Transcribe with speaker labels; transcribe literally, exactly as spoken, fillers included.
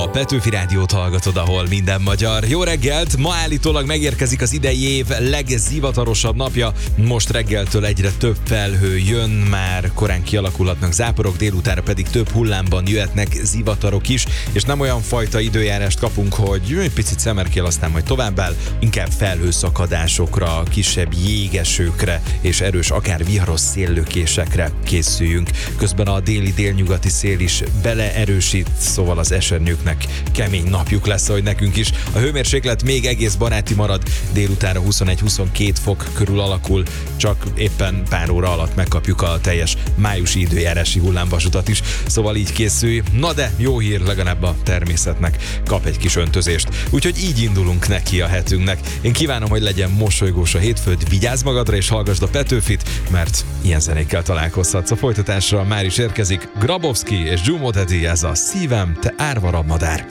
Speaker 1: A Petőfi Rádiót hallgatod, ahol minden magyar. Jó reggelt! Ma állítólag megérkezik az idei év legzivatarosabb napja. Most reggeltől egyre több felhő jön, már korán kialakulhatnak záporok, délutánra pedig több hullámban jöhetnek zivatarok is, és nem olyan fajta időjárást kapunk, hogy egy picit szemerkél, aztán majd továbbáll, inkább felhőszakadásokra, kisebb jégesőkre és erős, akár viharos széllökésekre készüljünk. Közben a déli-délnyugati szél is beleerősít, szóval az esernyőknek kemény napjuk lesz, ahogy nekünk is. A hőmérséklet még egész baráti marad, délutánra huszonegy-huszonkettő fok körül alakul, csak éppen pár óra alatt megkapjuk a teljes májusi időjárási hullámvasutat is, szóval így készülj. Na de jó hír, legalább a természetnek kap egy kis öntözést. Úgyhogy így indulunk neki a hetünknek. Én kívánom, hogy legyen mosolygós a hétfőd, vigyázz magadra és hallgasd a Petőfit, mert ilyen zenékkel találkozhatsz. A folytatásra már is érkezik Grabowski és Dzsumó Dedi, ez a Szívem, te árva rabmadár.